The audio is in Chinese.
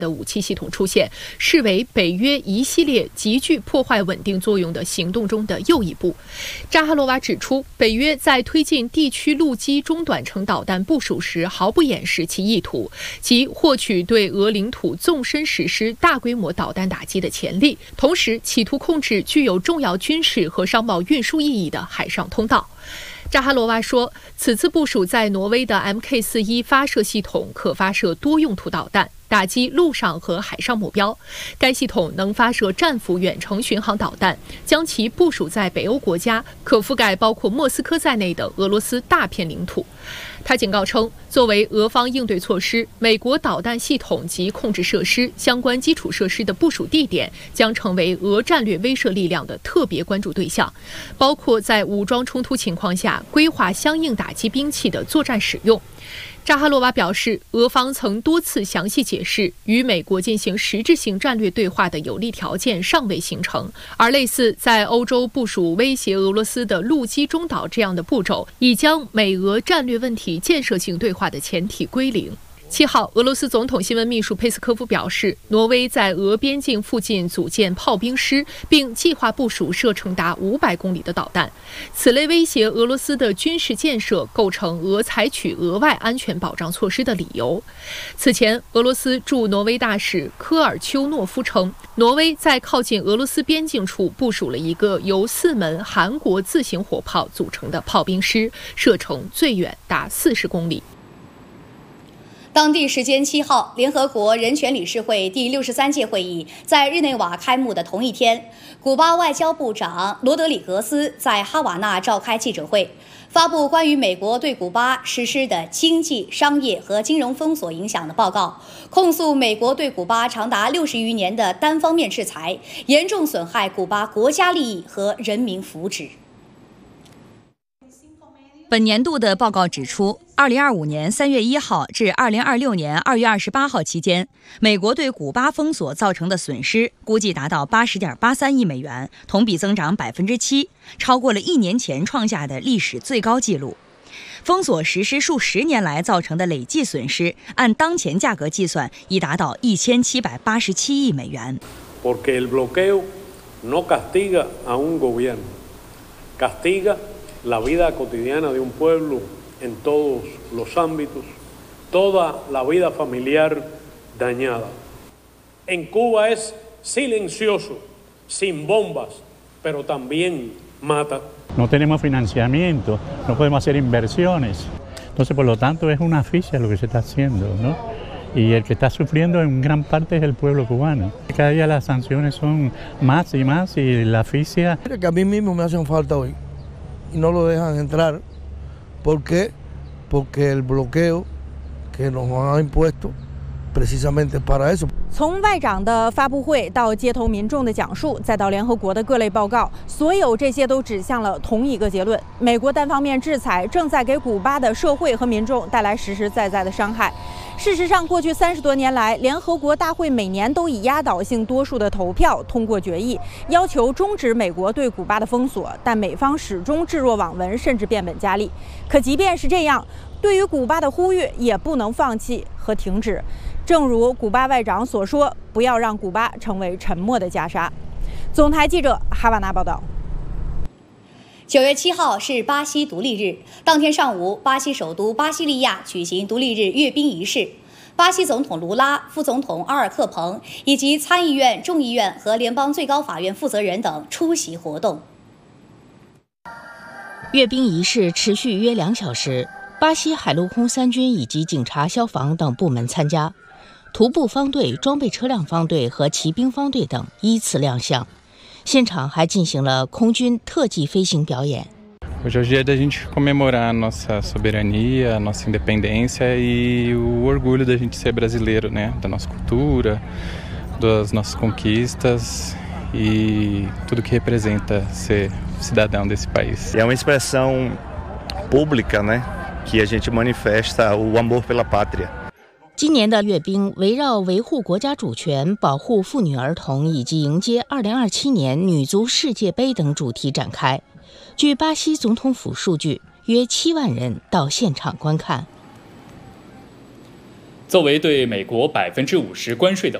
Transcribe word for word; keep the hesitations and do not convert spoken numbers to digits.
的武器系统出现，视为北约一系列极具破坏稳定作用的行动中的又一步。扎哈罗娃指出，北约在推进地区陆基中短程导弹部署时毫不掩饰其意图，即获取对俄领土纵深实施大规模导弹打击的潜力，同时企图控制具有重要军事和商贸运输意义的海上通道。扎哈罗娃说，此次部署在挪威的 M K 四十一 发射系统可发射多用途导弹，打击陆上和海上目标。该系统能发射战斧远程巡航导弹，将其部署在北欧国家，可覆盖包括莫斯科在内的俄罗斯大片领土。他警告称，作为俄方应对措施，美国导弹系统及控制设施相关基础设施的部署地点将成为俄战略威慑力量的特别关注对象，包括在武装冲突情况下规划相应打击兵器的作战使用。扎哈罗娃表示，俄方曾多次详细解释，与美国进行实质性战略对话的有利条件尚未形成，而类似在欧洲部署威胁俄罗斯的陆基中导这样的步骤，已将美俄战略问题建设性对话的前提归零。七号，俄罗斯总统新闻秘书佩斯科夫表示，挪威在俄边境附近组建炮兵师，并计划部署射程达五百公里的导弹。此类威胁俄罗斯的军事建设构成俄采取额外安全保障措施的理由。此前，俄罗斯驻挪威大使科尔丘诺夫称，挪威在靠近俄罗斯边境处部署了一个由四门韩国自行火炮组成的炮兵师，射程最远达四十公里。 当地时间七号，联合国人权理事会第六十三届会议在日内瓦开幕的同一天，古巴外交部长罗德里格斯在哈瓦那召开记者会，发布关于美国对古巴实施的经济、商业和金融封锁影响的报告，控诉美国对古巴长达六十余年的单方面制裁，严重损害古巴国家利益和人民福祉。 本年度的报告指出，二零二五年三月一号至二零二六年二月二十八号期间，美国对古巴封锁造成的损失估计达到八十点八三亿美元，同比增长百分之七，超过了一年前创下的历史最高纪录。封锁实施数十年来造成的累计损失，按当前价格计算，已达到一千七百八十七亿美元。 Porque el bloqueo no castiga a un gobierno, castiga la vida cotidiana de un pueblo en todos los ámbitos, toda la vida familiar dañada. En Cuba es silencioso, sin bombas, pero también mata. No tenemos financiamiento, no podemos hacer inversiones. Entonces, por lo tanto, es una asfixia lo que se está haciendo, ¿no? Y el que está sufriendo en gran parte es el pueblo cubano. Cada día las sanciones son más y más y la asfixia... Que a mí mismo me hacen falta hoy. Y no lo dejan entrar. ¿Por qué? Porque el bloqueo que nos han impuesto precisamente para eso。 从外长的发布会到街头民众的讲述，再到联合国的各类报告，所有这些都指向了同一个结论：美国单方面制裁正在给古巴的社会和民众带来实实在在的伤害。事实上，过去三十多年来，联合国大会每年都以压倒性多数的投票通过决议，要求终止美国对古巴的封锁，但美方始终置若罔闻，甚至变本加厉。可即便是这样，对于古巴的呼吁也不能放弃和停止。 正如古巴外长所说，不要让古巴成为沉默的袈裟。总台记者哈瓦那报道。 九月七号是巴西独立日，当天上午，巴西首都巴西利亚举行独立日阅兵仪式。巴西总统卢拉、副总统阿尔克彭以及参议院、众议院和联邦最高法院负责人等出席活动。 阅兵仪式持续约两小时，巴西海陆空三军以及警察、消防等部门参加。 徒步方队、装备车辆方队和骑兵方队等依次亮相，现场还进行了空军特技飞行表演。 Hoje é o dia da gente comemorar a nossa soberania, a nossa independência e o orgulho da gente ser brasileiro, né? Da nossa cultura, das nossas conquistas e tudo que representa ser cidadão desse país. É uma expressão pública, né? Que a gente manifesta o amor pela pátria. 今年的阅兵围绕维护国家主权、保护妇女儿童以及迎接二零二七年女足世界杯等主题展开。据巴西总统府数据，约七万人到现场观看。 作为对美国百分之五十关税的